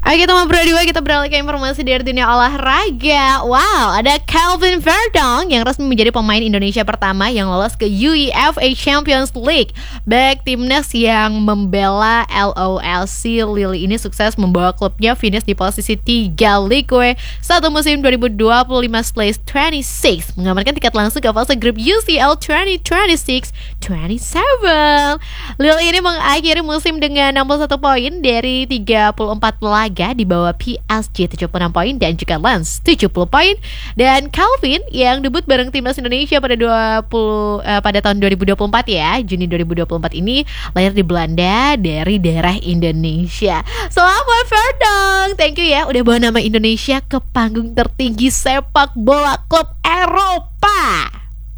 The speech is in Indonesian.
Oke teman Pro 2, kita beralih ke informasi dari dunia olahraga. Wow, ada Kelvin Verdong yang resmi menjadi pemain Indonesia pertama yang lolos ke UEFA Champions League. Back timnas yang membela LOSC Lille ini sukses membawa klubnya finish di posisi 3 Ligue 1 musim 2025/26, mengamankan tiket langsung ke fase grup UCL 2026-27. Lille ini mengakhiri musim dengan 61 poin dari 34 laga di bawah PSG 76 poin dan juga Lens 70 poin. Dan Calvin yang debut bareng timnas Indonesia pada tahun 2024 ya, Juni 2024 ini lahir di Belanda dari darah Indonesia. Selamat Verdong, thank you ya udah bawa nama Indonesia ke panggung tertinggi sepak bola klub Eropa.